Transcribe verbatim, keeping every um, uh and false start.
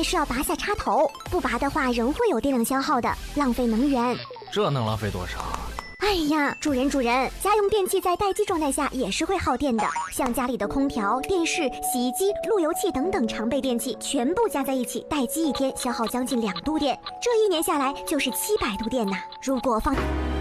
为是要拔下插头，不拔的话仍会有电量消耗的，浪费能源。 这能浪费多少？ 哎呀，主人主人，家用电器在待机状态下也是会耗电的，像家里的空调、电视、洗衣机、路由器等等常备电器，全部加在一起，待机一天消耗将近两度电，这一年下来就是七百度电呐。如果放。